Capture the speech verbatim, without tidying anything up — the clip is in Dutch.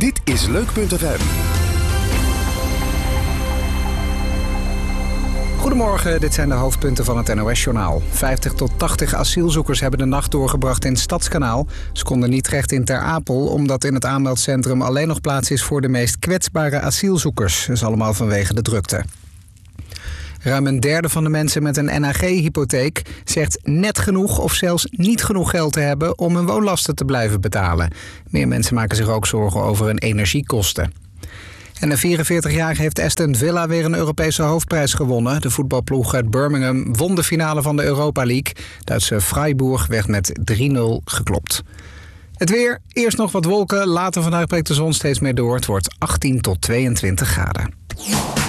Dit is Leuk punt F M. Goedemorgen, dit zijn de hoofdpunten van het N O S-journaal. vijftig tot tachtig asielzoekers hebben de nacht doorgebracht in het Stadskanaal. Ze konden niet terecht in Ter Apel, omdat in het aanmeldcentrum alleen nog plaats is voor de meest kwetsbare asielzoekers. Dat is allemaal vanwege de drukte. Ruim een derde van de mensen met een N H G-hypotheek zegt net genoeg of zelfs niet genoeg geld te hebben om hun woonlasten te blijven betalen. Meer mensen maken zich ook zorgen over hun energiekosten. En de vierenveertigjarige heeft Aston Villa weer een Europese hoofdprijs gewonnen. De voetbalploeg uit Birmingham won de finale van de Europa League. Duitse Freiburg werd met drie nul geklopt. Het weer, eerst nog wat wolken, later vandaag breekt de zon steeds meer door. Het wordt achttien tot tweeëntwintig graden.